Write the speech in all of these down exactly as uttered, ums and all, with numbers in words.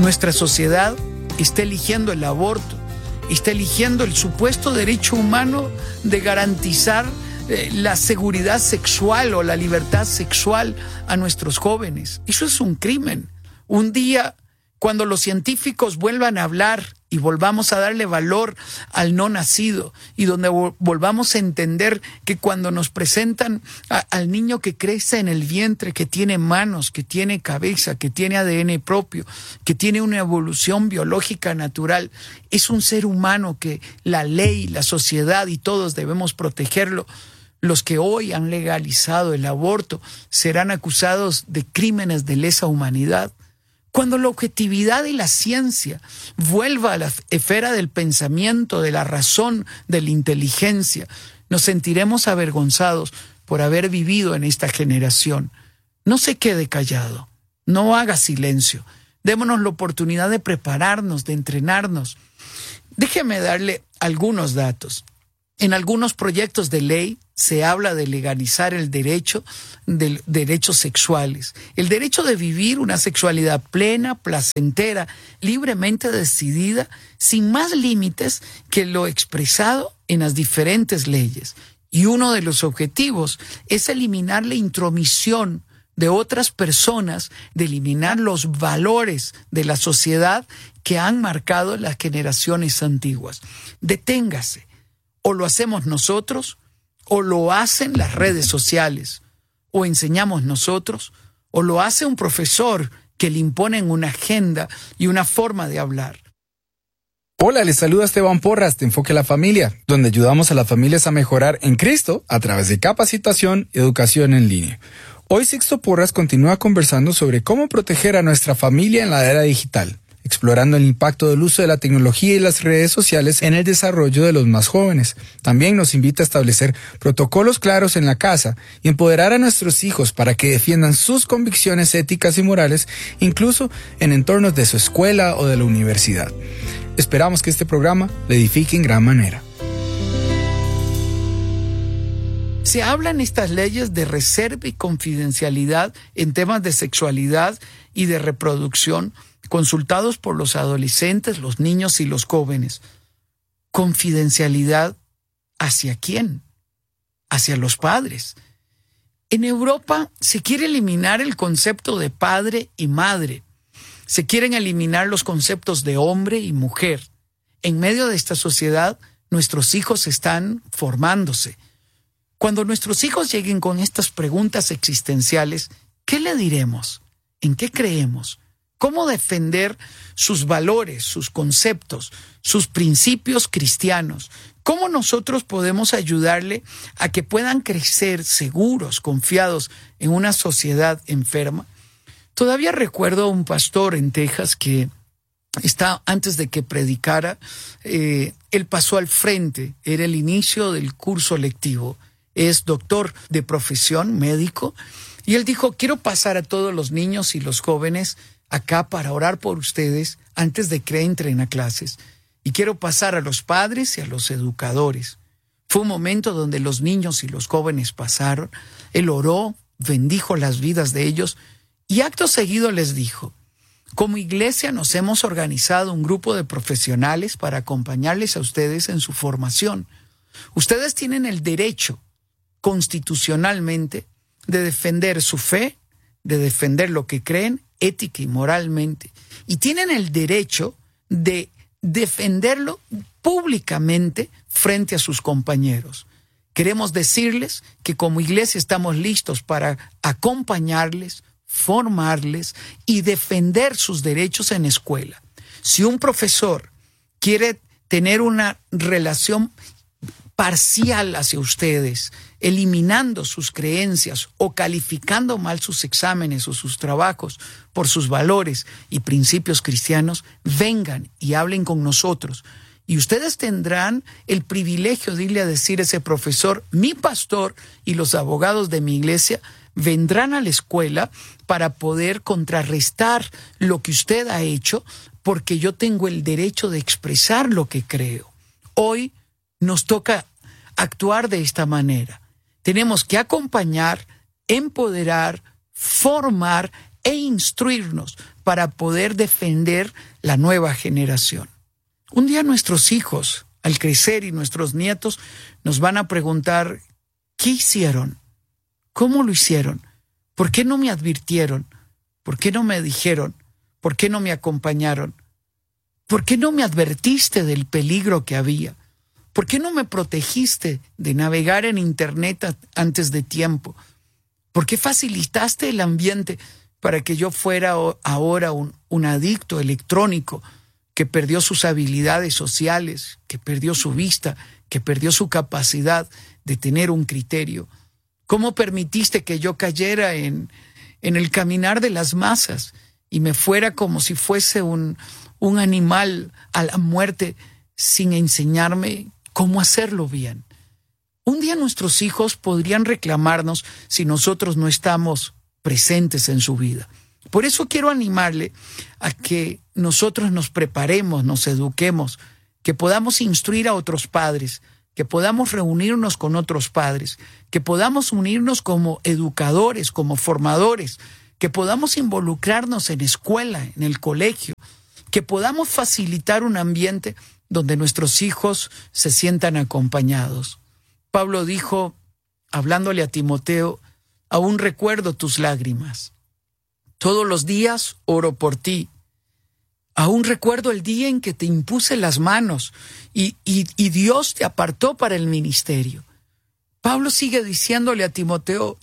Nuestra sociedad está eligiendo el aborto, está eligiendo el supuesto derecho humano de garantizar eh, la seguridad sexual o la libertad sexual a nuestros jóvenes. Eso es un crimen. Un día, cuando los científicos vuelvan a hablar y volvamos a darle valor al no nacido, y donde volvamos a entender que cuando nos presentan a, al niño que crece en el vientre, que tiene manos, que tiene cabeza, que tiene A D N propio, que tiene una evolución biológica natural, es un ser humano que la ley, la sociedad y todos debemos protegerlo. Los que hoy han legalizado el aborto serán acusados de crímenes de lesa humanidad. Cuando la objetividad y la ciencia vuelva a la esfera del pensamiento, de la razón, de la inteligencia, nos sentiremos avergonzados por haber vivido en esta generación. No se quede callado, no haga silencio. Démonos la oportunidad de prepararnos, de entrenarnos. Déjeme darle algunos datos. En algunos proyectos de ley se habla de legalizar el derecho de derechos sexuales, el derecho de vivir una sexualidad plena, placentera, libremente decidida, sin más límites que lo expresado en las diferentes leyes. Y uno de los objetivos es eliminar la intromisión de otras personas, de eliminar los valores de la sociedad que han marcado las generaciones antiguas. Deténgase. O lo hacemos nosotros, o lo hacen las redes sociales, o enseñamos nosotros, o lo hace un profesor que le imponen una agenda y una forma de hablar. Hola, les saluda Esteban Porras de Enfoque a la Familia, donde ayudamos a las familias a mejorar en Cristo a través de capacitación y educación en línea. Hoy Sixto Porras continúa conversando sobre cómo proteger a nuestra familia en la era digital, explorando el impacto del uso de la tecnología y las redes sociales en el desarrollo de los más jóvenes. También nos invita a establecer protocolos claros en la casa y empoderar a nuestros hijos para que defiendan sus convicciones éticas y morales, incluso en entornos de su escuela o de la universidad. Esperamos que este programa le edifique en gran manera. Se hablan estas leyes de reserva y confidencialidad en temas de sexualidad y de reproducción, consultados por los adolescentes, los niños y los jóvenes. ¿Confidencialidad hacia quién? Hacia los padres. En Europa se quiere eliminar el concepto de padre y madre. Se quieren eliminar los conceptos de hombre y mujer. En medio de esta sociedad, nuestros hijos están formándose. Cuando nuestros hijos lleguen con estas preguntas existenciales, ¿qué le diremos? ¿En qué creemos? ¿Cómo defender sus valores, sus conceptos, sus principios cristianos? ¿Cómo nosotros podemos ayudarle a que puedan crecer seguros, confiados en una sociedad enferma? Todavía recuerdo a un pastor en Texas que está, antes de que predicara, eh, él pasó al frente, era el inicio del curso lectivo. Es doctor de profesión, médico, y él dijo, quiero pasar a todos los niños y los jóvenes acá para orar por ustedes antes de que entren a clases. Y quiero pasar a los padres y a los educadores. Fue un momento donde los niños y los jóvenes pasaron. Él oró, bendijo las vidas de ellos y acto seguido les dijo, como iglesia nos hemos organizado un grupo de profesionales para acompañarles a ustedes en su formación. Ustedes tienen el derecho constitucionalmente de defender su fe, de defender lo que creen, ética y moralmente, y tienen el derecho de defenderlo públicamente frente a sus compañeros. Queremos decirles que como iglesia estamos listos para acompañarles, formarles y defender sus derechos en escuela. Si un profesor quiere tener una relación parcial hacia ustedes, eliminando sus creencias o calificando mal sus exámenes o sus trabajos por sus valores y principios cristianos, vengan y hablen con nosotros. Y ustedes tendrán el privilegio de irle a decir a ese profesor, mi pastor y los abogados de mi iglesia vendrán a la escuela para poder contrarrestar lo que usted ha hecho, porque yo tengo el derecho de expresar lo que creo. Hoy nos toca actuar de esta manera. Tenemos que acompañar, empoderar, formar e instruirnos para poder defender la nueva generación. Un día nuestros hijos, al crecer, y nuestros nietos nos van a preguntar, ¿qué hicieron? ¿Cómo lo hicieron? ¿Por qué no me advirtieron? ¿Por qué no me dijeron? ¿Por qué no me acompañaron? ¿Por qué no me advertiste del peligro que había? ¿Por qué no me protegiste de navegar en Internet antes de tiempo? ¿Por qué facilitaste el ambiente para que yo fuera ahora un, un adicto electrónico que perdió sus habilidades sociales, que perdió su vista, que perdió su capacidad de tener un criterio? ¿Cómo permitiste que yo cayera en, en el caminar de las masas y me fuera como si fuese un, un animal a la muerte sin enseñarme cómo hacerlo bien? Un día nuestros hijos podrían reclamarnos si nosotros no estamos presentes en su vida. Por eso quiero animarle a que nosotros nos preparemos, nos eduquemos, que podamos instruir a otros padres, que podamos reunirnos con otros padres, que podamos unirnos como educadores, como formadores, que podamos involucrarnos en escuela, en el colegio, que podamos facilitar un ambiente donde nuestros hijos se sientan acompañados. Pablo dijo, hablándole a Timoteo, aún recuerdo tus lágrimas. Todos los días oro por ti. Aún recuerdo el día en que te impuse las manos y, y, y Dios te apartó para el ministerio. Pablo sigue diciéndole a Timoteo,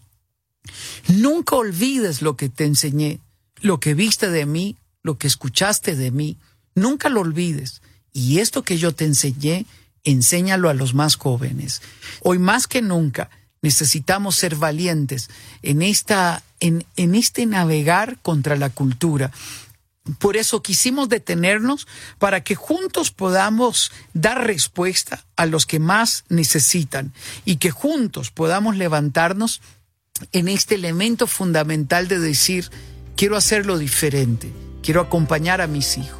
nunca olvides lo que te enseñé, lo que viste de mí, lo que escuchaste de mí. Nunca lo olvides. Y esto que yo te enseñé, enséñalo a los más jóvenes. Hoy más que nunca necesitamos ser valientes en, esta, en, en este navegar contra la cultura. Por eso quisimos detenernos para que juntos podamos dar respuesta a los que más necesitan y que juntos podamos levantarnos en este elemento fundamental de decir, quiero hacerlo diferente, quiero acompañar a mis hijos.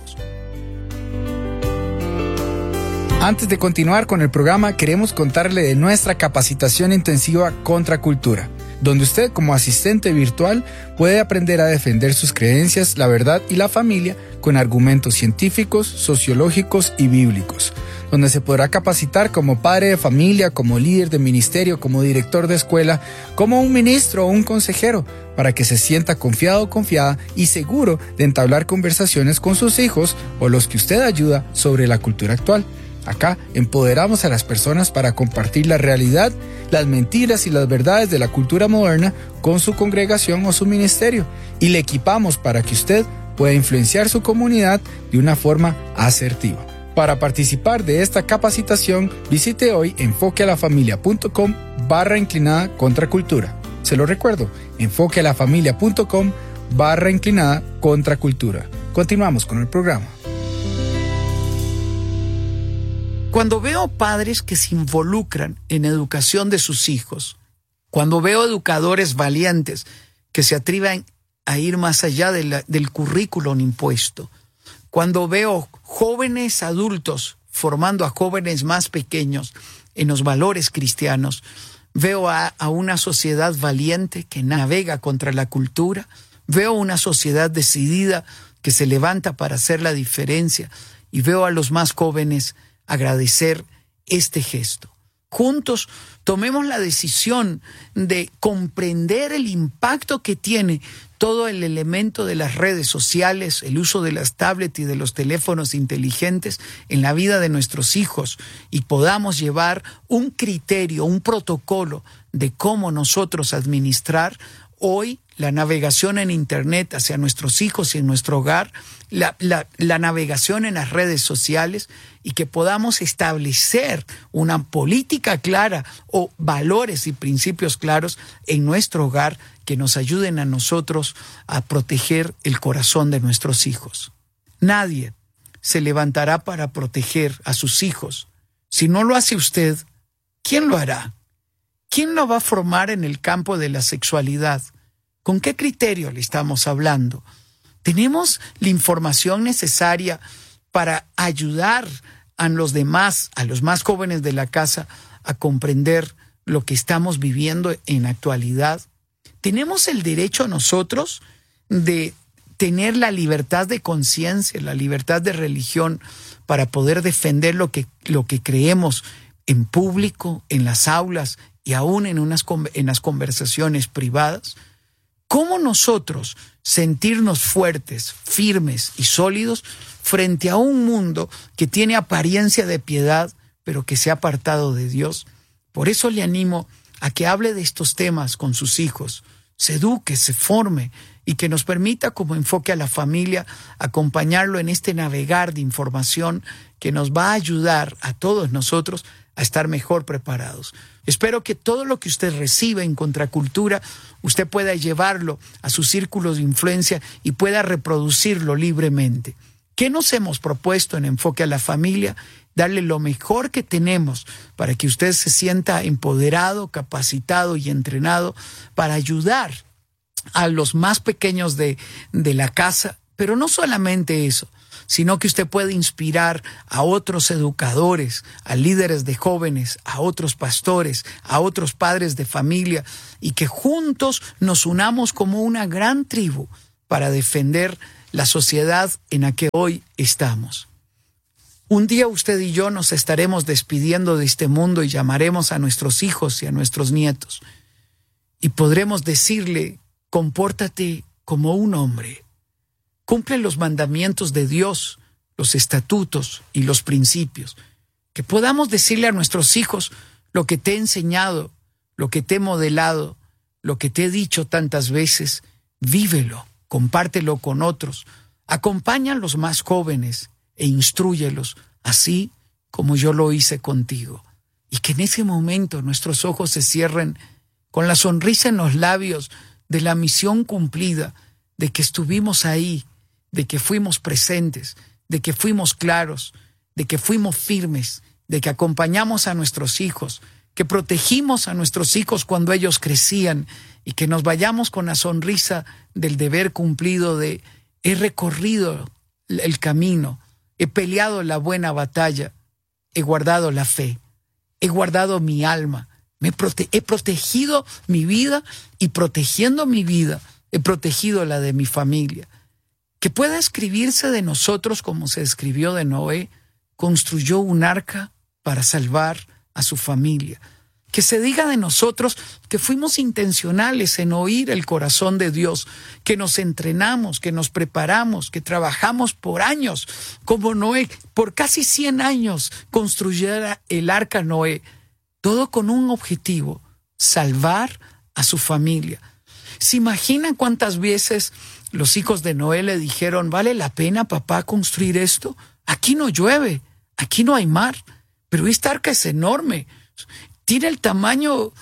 Antes de continuar con el programa, queremos contarle de nuestra capacitación intensiva contra cultura, donde usted como asistente virtual puede aprender a defender sus creencias, la verdad y la familia con argumentos científicos, sociológicos y bíblicos, donde se podrá capacitar como padre de familia, como líder de ministerio, como director de escuela, como un ministro o un consejero, para que se sienta confiado o confiada y seguro de entablar conversaciones con sus hijos o los que usted ayuda sobre la cultura actual. Acá empoderamos a las personas para compartir la realidad, las mentiras y las verdades de la cultura moderna con su congregación o su ministerio y le equipamos para que usted pueda influenciar su comunidad de una forma asertiva. Para participar de esta capacitación, visite hoy enfoquealafamilia.com barra inclinada contra cultura. Se lo recuerdo, enfoquealafamilia.com barra inclinada contra cultura. Continuamos con el programa. Cuando veo padres que se involucran en educación de sus hijos, cuando veo educadores valientes que se atreven a ir más allá de la, del currículum impuesto, cuando veo jóvenes adultos formando a jóvenes más pequeños en los valores cristianos, veo a, a una sociedad valiente que navega contra la cultura, veo una sociedad decidida que se levanta para hacer la diferencia y veo a los más jóvenes agradecer este gesto. Juntos tomemos la decisión de comprender el impacto que tiene todo el elemento de las redes sociales, el uso de las tablets y de los teléfonos inteligentes en la vida de nuestros hijos y podamos llevar un criterio, un protocolo de cómo nosotros administrar hoy la navegación en Internet hacia nuestros hijos y en nuestro hogar, la, la, la navegación en las redes sociales y que podamos establecer una política clara o valores y principios claros en nuestro hogar que nos ayuden a nosotros a proteger el corazón de nuestros hijos. Nadie se levantará para proteger a sus hijos. Si no lo hace usted, ¿quién lo hará? ¿Quién lo va a formar en el campo de la sexualidad? ¿Con qué criterio le estamos hablando? ¿Tenemos la información necesaria para ayudar a los demás, a los más jóvenes de la casa, a comprender lo que estamos viviendo en la actualidad? ¿Tenemos el derecho nosotros de tener la libertad de conciencia, la libertad de religión para poder defender lo que, lo que creemos en público, en las aulas y aún en, unas, en las conversaciones privadas. ¿Cómo nosotros sentirnos fuertes, firmes y sólidos frente a un mundo que tiene apariencia de piedad, pero que se ha apartado de Dios? Por eso le animo a que hable de estos temas con sus hijos, se eduque, se forme y que nos permita, como Enfoque a la Familia, acompañarlo en este navegar de información que nos va a ayudar a todos nosotros a estar mejor preparados. Espero que todo lo que usted recibe en Contracultura, usted pueda llevarlo a sus círculos de influencia y pueda reproducirlo libremente. ¿Qué nos hemos propuesto en Enfoque a la Familia? Darle lo mejor que tenemos para que usted se sienta empoderado, capacitado y entrenado para ayudar a los más pequeños de, de la casa, pero no solamente eso, sino que usted puede inspirar a otros educadores, a líderes de jóvenes, a otros pastores, a otros padres de familia, y que juntos nos unamos como una gran tribu para defender la sociedad en la que hoy estamos. Un día usted y yo nos estaremos despidiendo de este mundo y llamaremos a nuestros hijos y a nuestros nietos y podremos decirle: compórtate como un hombre, cumple los mandamientos de Dios, los estatutos y los principios. Que podamos decirle a nuestros hijos: lo que te he enseñado, lo que te he modelado, lo que te he dicho tantas veces, vívelo, compártelo con otros, acompaña a los más jóvenes e instrúyelos, así como yo lo hice contigo. Y que en ese momento nuestros ojos se cierren con la sonrisa en los labios de la misión cumplida, de que estuvimos ahí, de que fuimos presentes, de que fuimos claros, de que fuimos firmes, de que acompañamos a nuestros hijos, que protegimos a nuestros hijos cuando ellos crecían y que nos vayamos con la sonrisa del deber cumplido de: he recorrido el camino, he peleado la buena batalla, he guardado la fe, he guardado mi alma, me prote- he protegido mi vida y protegiendo mi vida, he protegido la de mi familia. Que pueda escribirse de nosotros como se escribió de Noé: construyó un arca para salvar a su familia. Que se diga de nosotros que fuimos intencionales en oír el corazón de Dios, que nos entrenamos, que nos preparamos, que trabajamos por años, como Noé, por casi cien años construyera el arca Noé, todo con un objetivo: salvar a su familia. ¿Se imaginan cuántas veces los hijos de Noé le dijeron: ¿vale la pena, papá, construir esto? Aquí no llueve, aquí no hay mar, pero esta arca es enorme. Tiene el tamaño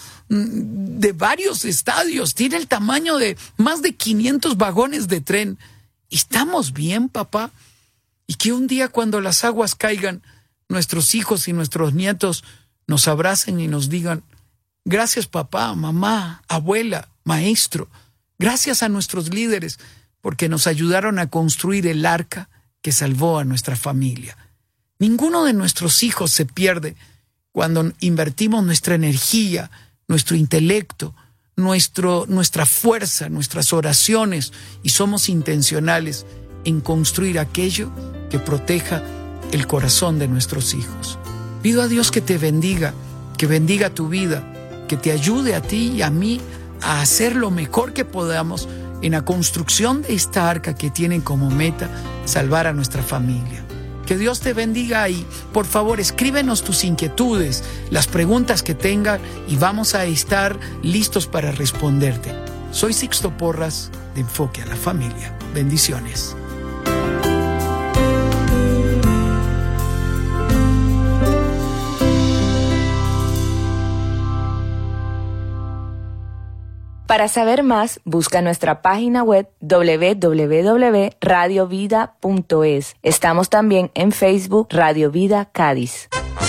de varios estadios, tiene el tamaño de más de quinientos vagones de tren. ¿Estamos bien, papá? Y que un día, cuando las aguas caigan, nuestros hijos y nuestros nietos nos abracen y nos digan: gracias, papá, mamá, abuela, maestro. Gracias a nuestros líderes porque nos ayudaron a construir el arca que salvó a nuestra familia. Ninguno de nuestros hijos se pierde cuando invertimos nuestra energía, nuestro intelecto, nuestro, nuestra fuerza, nuestras oraciones y somos intencionales en construir aquello que proteja el corazón de nuestros hijos. Pido a Dios que te bendiga, que bendiga tu vida, que te ayude a ti y a mí a hacer lo mejor que podamos en la construcción de esta arca que tiene como meta salvar a nuestra familia. Que Dios te bendiga y, por favor, escríbenos tus inquietudes, las preguntas que tengas y vamos a estar listos para responderte. Soy Sixto Porras de Enfoque a la Familia. Bendiciones. Para saber más, busca nuestra página web doble u doble u doble u punto radio vida punto es. Estamos también en Facebook Radio Vida Cádiz.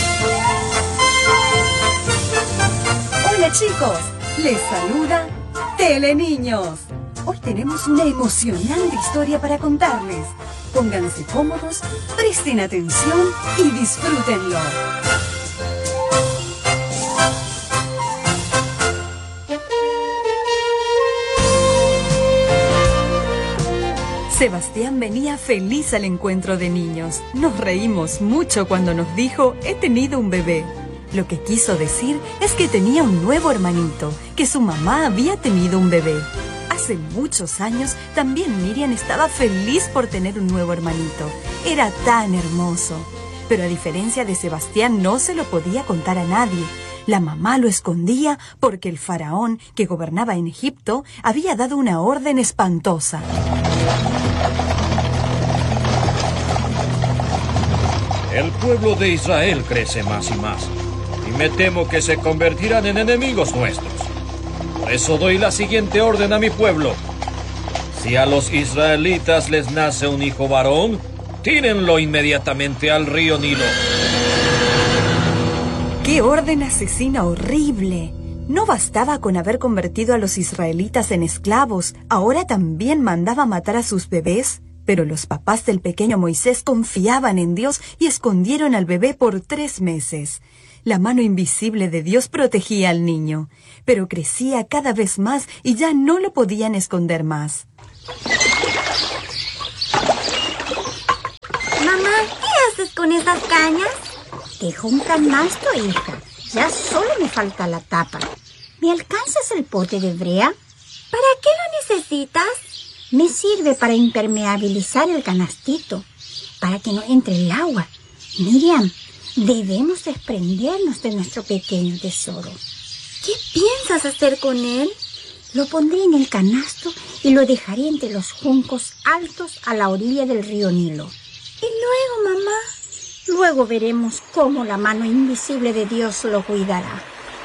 Hola chicos, les saluda Teleniños. Hoy tenemos una emocionante historia para contarles. Pónganse cómodos, presten atención y disfrútenlo. Sebastián venía feliz al encuentro de niños. Nos reímos mucho cuando nos dijo, he tenido un bebé. Lo que quiso decir es que tenía un nuevo hermanito, que su mamá había tenido un bebé. Hace muchos años también Miriam estaba feliz por tener un nuevo hermanito. Era tan hermoso. Pero a diferencia de Sebastián no se lo podía contar a nadie. La mamá lo escondía porque el faraón que gobernaba en Egipto había dado una orden espantosa. El pueblo de Israel crece más y más, y me temo que se convertirán en enemigos nuestros. Por eso doy la siguiente orden a mi pueblo. Si a los israelitas les nace un hijo varón, tírenlo inmediatamente al río Nilo. ¡Qué orden asesina horrible! No bastaba con haber convertido a los israelitas en esclavos, ahora también mandaba matar a sus bebés. Pero los papás del pequeño Moisés confiaban en Dios y escondieron al bebé por tres meses. La mano invisible de Dios protegía al niño, pero crecía cada vez más y ya no lo podían esconder más. Mamá, ¿qué haces con esas cañas? Dejo un canasto, hija. Ya solo me falta la tapa. ¿Me alcanzas el pote de brea? ¿Para qué lo necesitas? Me sirve para impermeabilizar el canastito, para que no entre el agua. Miriam, debemos desprendernos de nuestro pequeño tesoro. ¿Qué piensas hacer con él? Lo pondré en el canasto y lo dejaré entre los juncos altos a la orilla del río Nilo. ¿Y luego, mamá? Luego veremos cómo la mano invisible de Dios lo cuidará.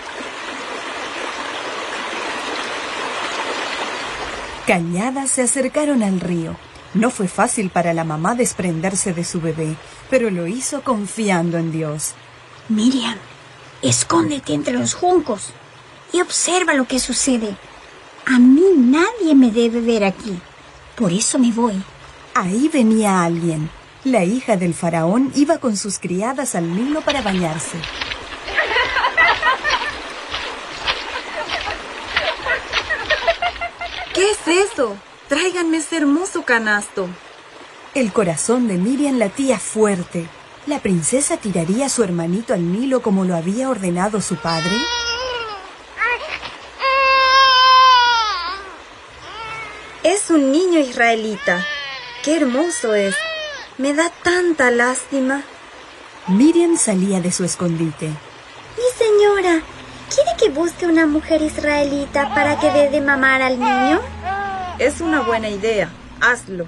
Calladas se acercaron al río. No fue fácil para la mamá desprenderse de su bebé, pero lo hizo confiando en Dios. Miriam, escóndete entre los juncos y observa lo que sucede. A mí nadie me debe ver aquí, por eso me voy. Ahí venía alguien. La hija del faraón iba con sus criadas al Nilo para bañarse. ¿Qué es eso? Tráiganme ese hermoso canasto. El corazón de Miriam latía fuerte. ¿La princesa tiraría a su hermanito al Nilo como lo había ordenado su padre? Es un niño israelita. ¡Qué hermoso es! Me da tanta lástima. Miriam salía de su escondite. Mi señora, ¿quiere que busque una mujer israelita para que dé de mamar al niño? Es una buena idea. Hazlo.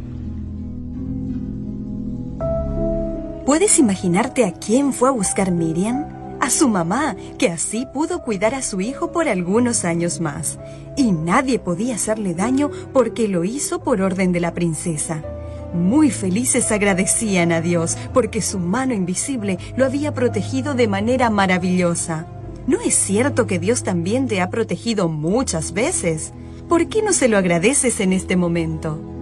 ¿Puedes imaginarte a quién fue a buscar Miriam? A su mamá, que así pudo cuidar a su hijo por algunos años más. Y nadie podía hacerle daño porque lo hizo por orden de la princesa. Muy felices agradecían a Dios porque su mano invisible lo había protegido de manera maravillosa. ¿No es cierto que Dios también te ha protegido muchas veces? ¿Por qué no se lo agradeces en este momento?